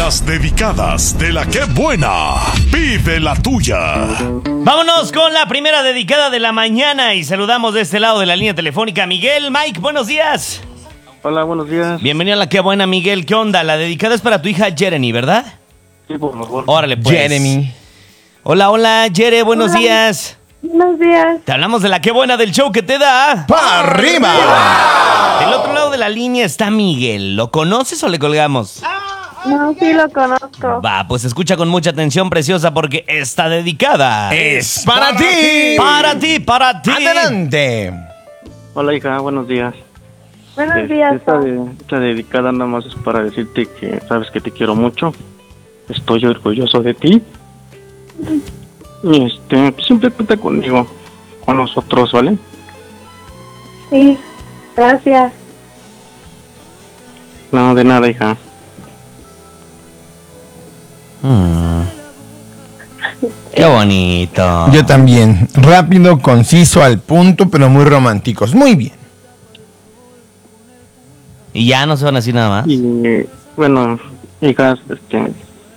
Las dedicadas de la que buena. Pide la tuya. Vámonos con la primera dedicada de la mañana y saludamos de este lado de la línea telefónica a Miguel. Mike, buenos días. Hola, buenos días. Bienvenido a la que buena, Miguel. ¿Qué onda? La dedicada es para tu hija Jeremy, ¿verdad? Sí, por favor. Órale, pues. Jeremy. Hola, Jere, buenos días. Buenos días. Te hablamos de la que buena del show que te da. ¡Pa' arriba! Del otro lado de la línea está Miguel. ¿Lo conoces o le colgamos? No, sí lo conozco. Va, pues escucha con mucha atención, preciosa, porque está dedicada. ¡Es para ti! Para ti. ¡Adelante! Hola, hija, buenos días. Buenos días. Esta dedicada nada más es para decirte que sabes que te quiero mucho. Estoy orgulloso de ti. Y siempre cuenta conmigo, con nosotros, ¿vale? Sí, gracias. No, de nada, hija. Qué bonito. Yo también. Rápido, conciso, al punto, pero muy románticos. Muy bien. Y ya no se van a decir nada más. Y bueno, hijas,